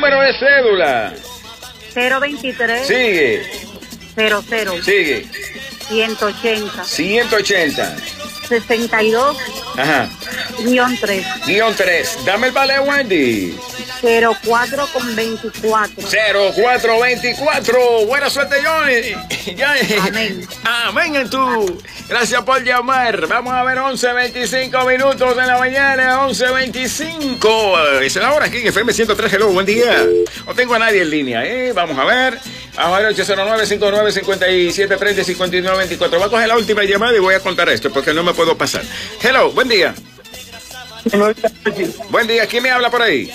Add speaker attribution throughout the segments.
Speaker 1: Número de cédula.
Speaker 2: 023.
Speaker 1: Sigue.
Speaker 2: 00.
Speaker 1: Sigue.
Speaker 2: 180.
Speaker 1: 180.
Speaker 2: 62.
Speaker 1: Ajá.
Speaker 2: -3.
Speaker 1: 3. Dame el vale, Wendy.
Speaker 2: 04 con 24.
Speaker 1: 0424. Buena suerte, Johnny. Ya.
Speaker 2: Amén.
Speaker 1: Amén en tu. Gracias por llamar. Vamos a ver, 11:25 minutos de la mañana. 11:25. Es la hora aquí en FM 103. Hello, buen día. No tengo a nadie en línea, ¿eh? Vamos a ver. Vamos a ver, 809-59-5730-5924. Voy a coger la última llamada y voy a contar esto porque no me puedo pasar. Hello, buen día. Buen día, ¿quién me habla por ahí?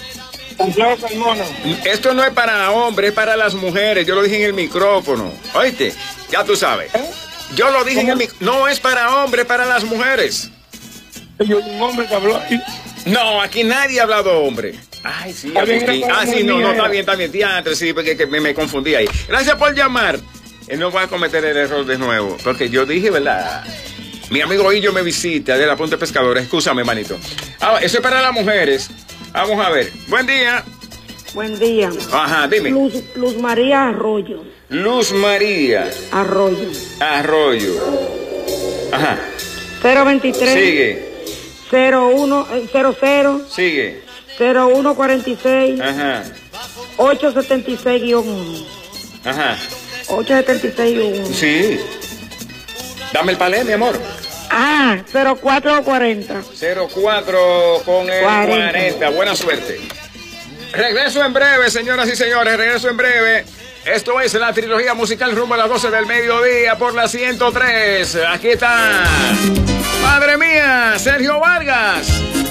Speaker 1: Esto no es para hombres, es para las mujeres. Yo lo dije en el micrófono. ¿Oíste? Ya tú sabes. Yo lo dije en el micrófono. No es para hombres, para las mujeres.
Speaker 3: Yo un hombre que habló aquí.
Speaker 1: No, aquí nadie ha hablado hombre. Ay, sí, Agustín. Ah, sí, no, está bien. Diantre, sí, porque me confundí ahí. Gracias por llamar. No voy a cometer el error de nuevo, porque yo dije, ¿verdad? Mi amigo Illo me visita de la Punta Pescadora. Escúchame, manito. Ah, eso es para las mujeres. Vamos a ver. Buen día.
Speaker 2: Buen día.
Speaker 1: Ajá, dime.
Speaker 2: Luz María Arroyo.
Speaker 1: Luz María
Speaker 2: Arroyo.
Speaker 1: Ajá.
Speaker 2: 023.
Speaker 1: Sigue.
Speaker 2: 00.
Speaker 1: Sigue.
Speaker 2: 0146.
Speaker 1: Ajá.
Speaker 2: 876-1.
Speaker 1: Ajá.
Speaker 2: 876-1.
Speaker 1: Sí. Dame el palé, mi amor.
Speaker 2: 0440.
Speaker 1: 04 con el 40. Buena suerte. Regreso en breve, señoras y señores. Regreso en breve. Esto es la trilogía musical rumbo a las 12 del mediodía por la 103. Aquí está. Madre mía, Sergio Vargas.